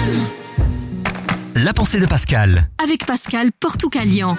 La pensée de Pascal. Avec Pascal Portucalian.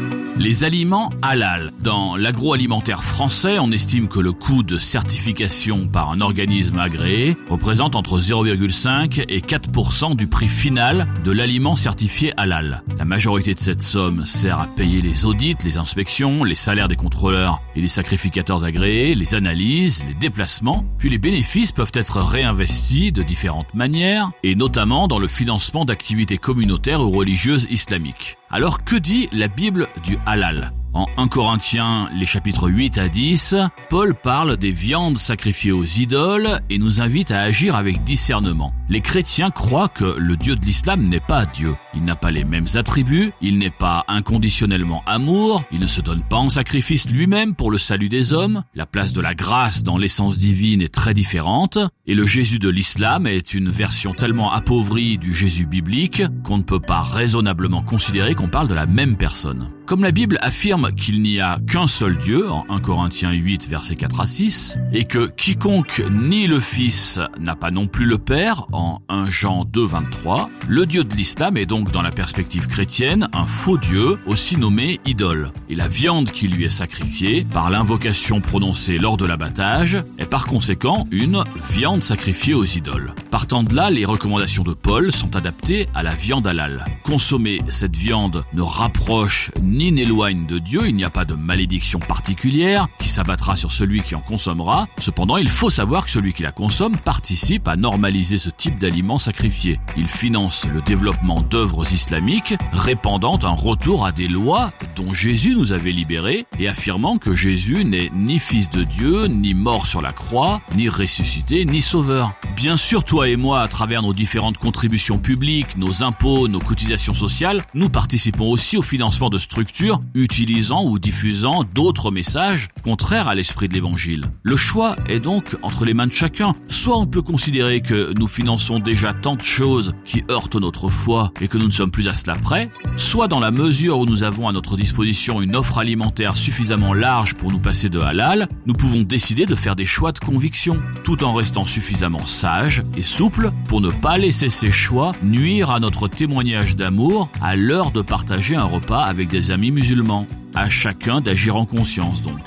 Les aliments halal. Dans l'agroalimentaire français, on estime que le coût de certification par un organisme agréé représente entre 0,5 et 4% du prix final de l'aliment certifié halal. La majorité de cette somme sert à payer les audits, les inspections, les salaires des contrôleurs et des sacrificateurs agréés, les analyses, les déplacements, puis les bénéfices peuvent être réinvestis de différentes manières, et notamment dans le financement d'activités communautaires ou religieuses islamiques. Alors que dit la Bible du halal ? En 1 Corinthiens, les chapitres 8 à 10, Paul parle des viandes sacrifiées aux idoles et nous invite à agir avec discernement. Les chrétiens croient que le Dieu de l'islam n'est pas Dieu. Il n'a pas les mêmes attributs, il n'est pas inconditionnellement amour, il ne se donne pas en sacrifice lui-même pour le salut des hommes, la place de la grâce dans l'essence divine est très différente, et le Jésus de l'islam est une version tellement appauvrie du Jésus biblique qu'on ne peut pas raisonnablement considérer qu'on parle de la même personne. Comme la Bible affirme qu'il n'y a qu'un seul Dieu, en 1 Corinthiens 8, versets 4 à 6, et que quiconque nie le Fils n'a pas non plus le Père, en 1 Jean 2, 23, le Dieu de l'islam est donc dans la perspective chrétienne un faux Dieu, aussi nommé idole. Et la viande qui lui est sacrifiée, par l'invocation prononcée lors de l'abattage, est par conséquent une viande sacrifiée aux idoles. Partant de là, les recommandations de Paul sont adaptées à la viande halal. Consommer cette viande ne rapproche ni n'éloigne de Dieu, il n'y a pas de malédiction particulière qui s'abattra sur celui qui en consommera. Cependant, il faut savoir que celui qui la consomme participe à normaliser ce type d'aliment sacrifié. Il finance le développement d'œuvres islamiques répandant un retour à des lois dont Jésus nous avait libérés et affirmant que Jésus n'est ni fils de Dieu, ni mort sur la croix, ni ressuscité, ni sauveur. Bien sûr, toi et moi, à travers nos différentes contributions publiques, nos impôts, nos cotisations sociales, nous participons aussi au financement de structures utilisant ou diffusant d'autres messages contraires à l'esprit de l'évangile. Le choix est donc entre les mains de chacun. Soit on peut considérer que nous finançons déjà tant de choses qui heurtent notre foi et que nous ne sommes plus à cela près, soit dans la mesure où nous avons à notre disposition une offre alimentaire suffisamment large pour nous passer de halal, nous pouvons décider de faire des choix de conviction, tout en restant suffisamment sages et souples pour ne pas laisser ces choix nuire à notre témoignage d'amour à l'heure de partager un repas avec des amis musulmans. À chacun d'agir en conscience donc.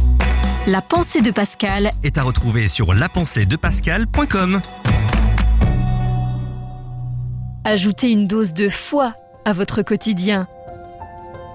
La pensée de Pascal Est à retrouver sur lapenseedepascal.com. Ajoutez une dose de foi à votre quotidien.